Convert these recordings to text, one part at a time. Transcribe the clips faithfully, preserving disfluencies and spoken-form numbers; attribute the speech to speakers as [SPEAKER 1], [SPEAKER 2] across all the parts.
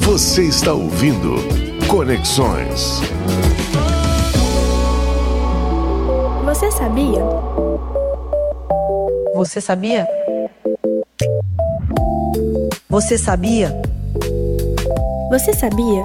[SPEAKER 1] Você está ouvindo Conexões.
[SPEAKER 2] Você sabia?
[SPEAKER 3] Você sabia? Você sabia?
[SPEAKER 2] Você sabia?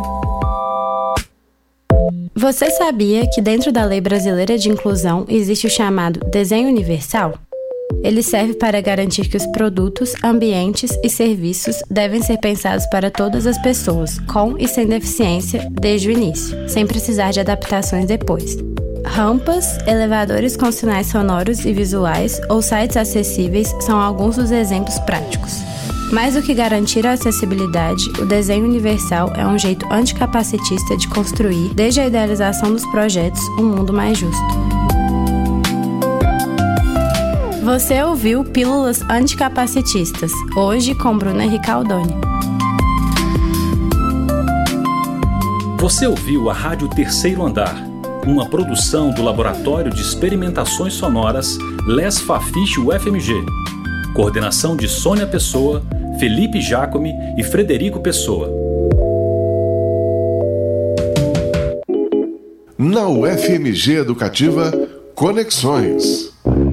[SPEAKER 4] Você sabia que dentro da Lei Brasileira de Inclusão existe o chamado Desenho Universal? Ele serve para garantir que os produtos, ambientes e serviços devem ser pensados para todas as pessoas, com e sem deficiência, desde o início, sem precisar de adaptações depois. Rampas, elevadores com sinais sonoros e visuais ou sites acessíveis são alguns dos exemplos práticos. Mais do que garantir a acessibilidade, o desenho universal é um jeito anticapacitista de construir, desde a idealização dos projetos, um mundo mais justo. Você ouviu Pílulas Anticapacitistas, hoje com Bruna Ricaldoni.
[SPEAKER 5] Você ouviu a Rádio Terceiro Andar, uma produção do Laboratório de Experimentações Sonoras Les Fafiche U F M G. Coordenação de Sônia Pessoa, Felipe Jacome e Frederico Pessoa.
[SPEAKER 1] Na U F M G Educativa, Conexões.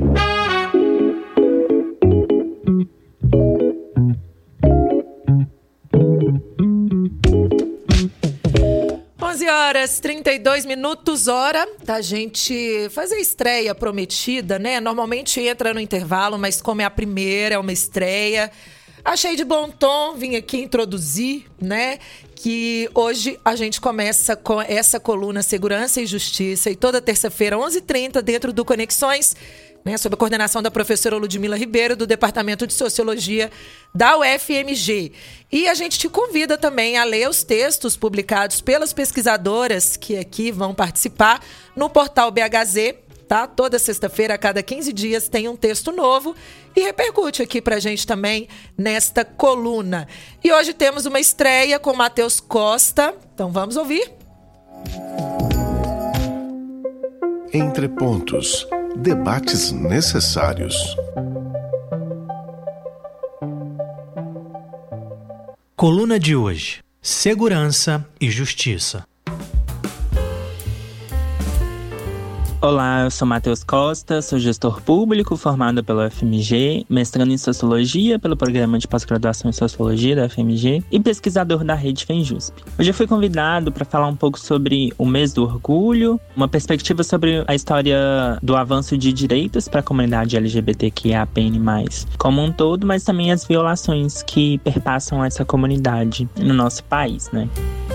[SPEAKER 6] onze horas e trinta e dois minutos, hora da gente fazer a estreia prometida, né? Normalmente entra no intervalo, mas como é a primeira, é uma estreia, achei de bom tom vir aqui introduzir, né? Que hoje a gente começa com essa coluna Segurança e Justiça e toda terça-feira, onze e trinta, dentro do Conexões, né, sob a coordenação da professora Ludmila Ribeiro, do Departamento de Sociologia da U F M G. E a gente te convida também a ler os textos publicados pelas pesquisadoras que aqui vão participar no portal B H Z, tá? Toda sexta-feira, a cada quinze dias, tem um texto novo e repercute aqui pra gente também nesta coluna. E hoje temos uma estreia com Matheus Costa, então vamos ouvir.
[SPEAKER 1] Entre pontos. Debates necessários.
[SPEAKER 7] Coluna de hoje: Segurança e Justiça.
[SPEAKER 8] Olá, eu sou Matheus Costa, sou gestor público formado pela U F M G, mestrando em Sociologia pelo Programa de Pós-Graduação em Sociologia da U F M G e pesquisador da Rede FEMJUSP. Hoje eu fui convidado para falar um pouco sobre o Mês do Orgulho, uma perspectiva sobre a história do avanço de direitos para a comunidade L G B T Q I A P N mais, como um todo, mas também as violações que perpassam essa comunidade no nosso país, né?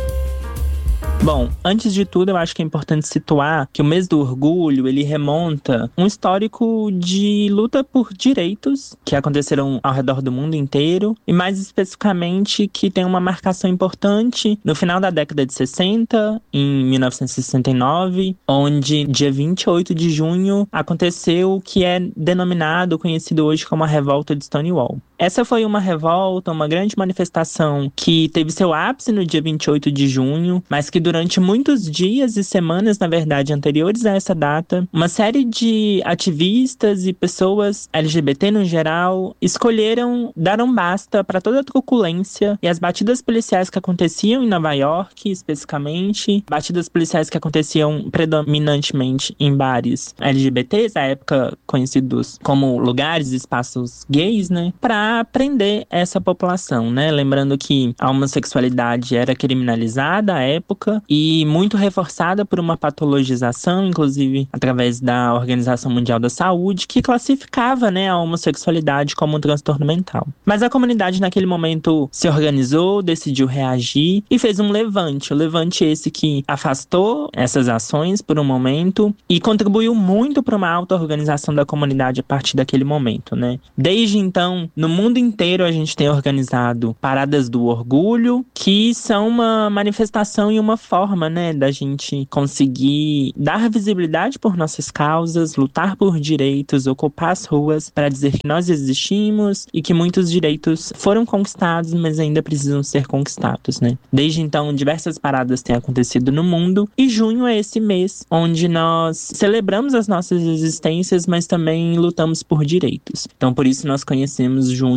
[SPEAKER 8] Bom, antes de tudo, eu acho que é importante situar que o Mês do Orgulho, ele remonta um histórico de luta por direitos que aconteceram ao redor do mundo inteiro e, mais especificamente, que tem uma marcação importante no final da década de sessenta, em mil novecentos e sessenta e nove, onde, dia vinte e oito de junho, aconteceu o que é denominado, conhecido hoje como a Revolta de Stonewall. Essa foi uma revolta, uma grande manifestação que teve seu ápice no dia vinte e oito de junho, mas que durante muitos dias e semanas, na verdade, anteriores a essa data, uma série de ativistas e pessoas L G B T no geral escolheram dar um basta para toda a truculência e as batidas policiais que aconteciam em Nova York, especificamente, batidas policiais que aconteciam predominantemente em bares L G B Ts, à época conhecidos como lugares e espaços gays, né, para prender essa população, né? Lembrando que a homossexualidade era criminalizada à época e muito reforçada por uma patologização, inclusive através da Organização Mundial da Saúde, que classificava, né, a homossexualidade como um transtorno mental. Mas a comunidade naquele momento se organizou, decidiu reagir e fez um levante. O levante esse que afastou essas ações por um momento e contribuiu muito para uma auto-organização da comunidade a partir daquele momento, né? Desde então, no mundo inteiro a gente tem organizado paradas do orgulho, que são uma manifestação e uma forma, né, da gente conseguir dar visibilidade por nossas causas, lutar por direitos, ocupar as ruas para dizer que nós existimos e que muitos direitos foram conquistados, mas ainda precisam ser conquistados, né? Desde então, diversas paradas têm acontecido no mundo e junho é esse mês onde nós celebramos as nossas existências, mas também lutamos por direitos. Então, por isso nós conhecemos junho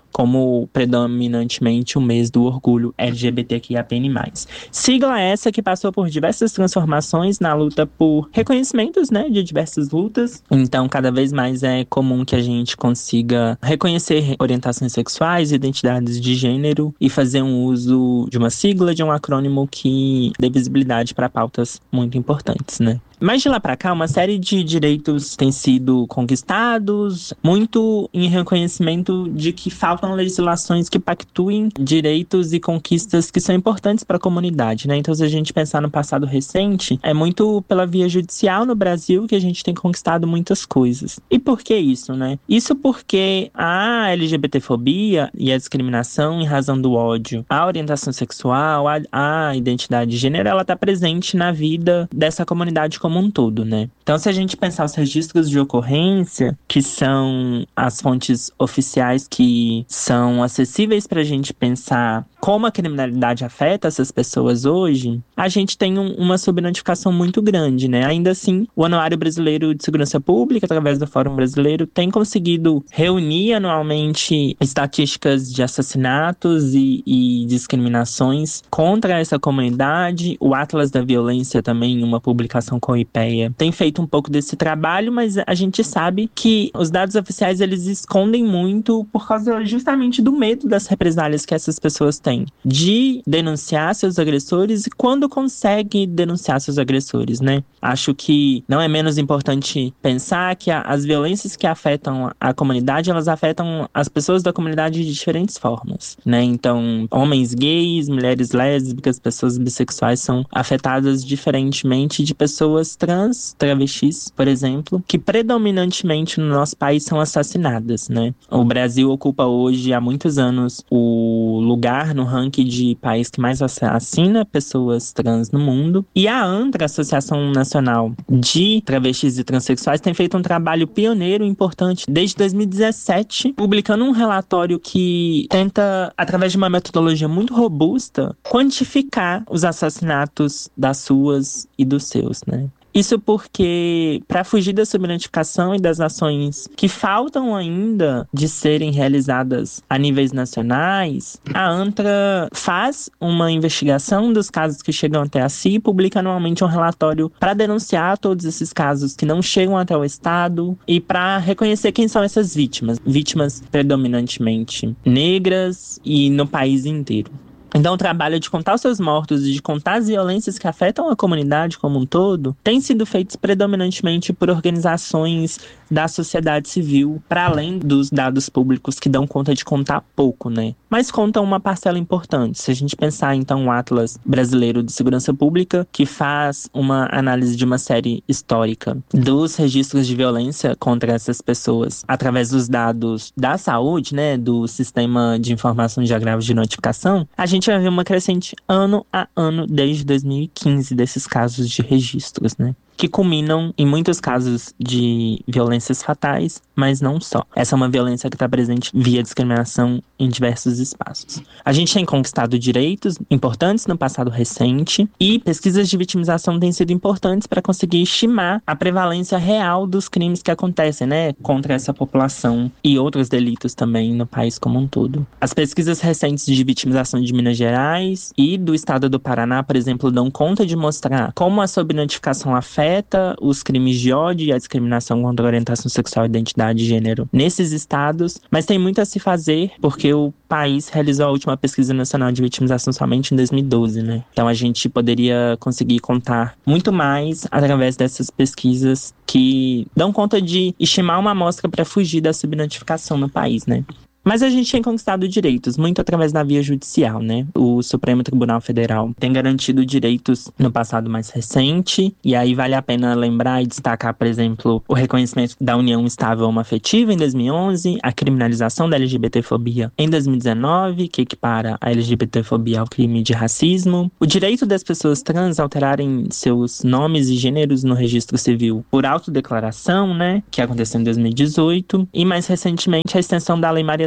[SPEAKER 8] como predominantemente o mês do orgulho L G B T Q I A P N mais. Sigla essa que passou por diversas transformações na luta por reconhecimentos, né, de diversas lutas. Então, cada vez mais é comum que a gente consiga reconhecer orientações sexuais, identidades de gênero e fazer um uso de uma sigla, de um acrônimo que dê visibilidade para pautas muito importantes, né? Mas de lá para cá, uma série de direitos têm sido conquistados, muito em reconhecimento de que faltam legislações que pactuem direitos e conquistas que são importantes para a comunidade, né? Então, se a gente pensar no passado recente, é muito pela via judicial no Brasil que a gente tem conquistado muitas coisas. E por que isso, né? Isso porque a LGBTfobia e a discriminação em razão do ódio, a orientação sexual, a, a identidade de gênero, ela está presente na vida dessa comunidade como um todo, né? Então, se a gente pensar os registros de ocorrência, que são as fontes oficiais que são acessíveis para a gente pensar como a criminalidade afeta essas pessoas hoje, a gente tem um, uma subnotificação muito grande, né? Ainda assim, o Anuário Brasileiro de Segurança Pública, através do Fórum Brasileiro, tem conseguido reunir anualmente estatísticas de assassinatos e, e discriminações contra essa comunidade. O Atlas da Violência também, uma publicação com o I P E A, tem feito um pouco desse trabalho, mas a gente sabe que os dados oficiais, eles escondem muito por causa justamente do medo das represálias que essas pessoas têm de denunciar seus agressores e quando consegue denunciar seus agressores, né? Acho que não é menos importante pensar que a, as violências que afetam a comunidade, elas afetam as pessoas da comunidade de diferentes formas, né? Então, homens gays, mulheres lésbicas, pessoas bissexuais são afetadas diferentemente de pessoas trans, travestis, por exemplo, que predominantemente no nosso país são assassinadas, né? O Brasil ocupa hoje, há muitos anos, o lugar no ranking de país que mais assassina pessoas trans no mundo. E a ANTRA, Associação Nacional de Travestis e Transsexuais, tem feito um trabalho pioneiro importante desde dois mil e dezessete, publicando um relatório que tenta, através de uma metodologia muito robusta, quantificar os assassinatos das suas e dos seus, né? Isso porque, para fugir da subnotificação e das ações que faltam ainda de serem realizadas a níveis nacionais, a ANTRA faz uma investigação dos casos que chegam até a si e publica anualmente um relatório para denunciar todos esses casos que não chegam até o Estado e para reconhecer quem são essas vítimas, vítimas predominantemente negras e no país inteiro. Então, o trabalho de contar os seus mortos e de contar as violências que afetam a comunidade como um todo tem sido feito predominantemente por organizações da sociedade civil, para além dos dados públicos que dão conta de contar pouco, né? Mas contam uma parcela importante. Se a gente pensar, então, o Atlas Brasileiro de Segurança Pública, que faz uma análise de uma série histórica dos registros de violência contra essas pessoas através dos dados da saúde, né, do Sistema de Informação de Agravos de Notificação, a gente vai ver uma crescente ano a ano desde dois mil e quinze desses casos de registros, né? Que culminam em muitos casos de violências fatais, mas não só. Essa é uma violência que está presente via discriminação em diversos espaços. A gente tem conquistado direitos importantes no passado recente e pesquisas de vitimização têm sido importantes para conseguir estimar a prevalência real dos crimes que acontecem, né, contra essa população e outros delitos também no país como um todo. As pesquisas recentes de vitimização de Minas Gerais e do estado do Paraná, por exemplo, dão conta de mostrar como a subnotificação afeta os crimes de ódio e a discriminação contra a orientação sexual e identidade de gênero nesses estados, mas tem muito a se fazer porque o país realizou a última pesquisa nacional de vitimização somente em dois mil e doze, né? Então a gente poderia conseguir contar muito mais através dessas pesquisas que dão conta de estimar uma amostra para fugir da subnotificação no país, né? Mas a gente tem conquistado direitos, muito através da via judicial, né? O Supremo Tribunal Federal tem garantido direitos no passado mais recente, e aí vale a pena lembrar e destacar, por exemplo, o reconhecimento da união estável homoafetiva em dois mil e onze, a criminalização da LGBTfobia em dois mil e dezenove, que equipara a LGBTfobia ao crime de racismo, o direito das pessoas trans alterarem seus nomes e gêneros no registro civil por autodeclaração, né? Que aconteceu em dois mil e dezoito, e mais recentemente a extensão da Lei Maria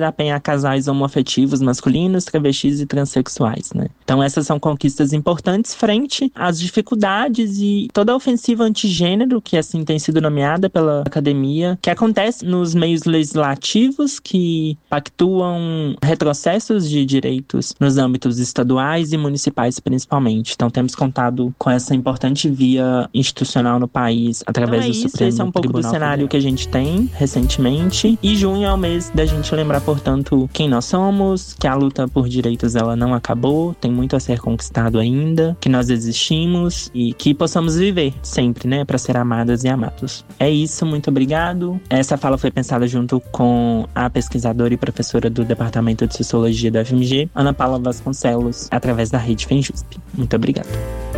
[SPEAKER 8] valer a pena a casais homoafetivos masculinos, travestis e transexuais, né? Então essas são conquistas importantes frente às dificuldades e toda a ofensiva antigênero, que assim tem sido nomeada pela academia, que acontece nos meios legislativos que pactuam retrocessos de direitos nos âmbitos estaduais e municipais principalmente. Então temos contado com essa importante via institucional no país através então é do Supremo Esse é um pouco Tribunal do cenário Federal. Que a gente tem recentemente. E junho é o mês da gente lembrar, portanto, quem nós somos, que a luta por direitos ela não acabou, tem muito a ser conquistado ainda, que nós existimos e que possamos viver sempre, né, para ser amadas e amados. É isso, muito obrigado. Essa fala foi pensada junto com a pesquisadora e professora do Departamento de Sociologia da U F M G, Ana Paula Vasconcelos, através da Rede FEMJUSP. Muito obrigado.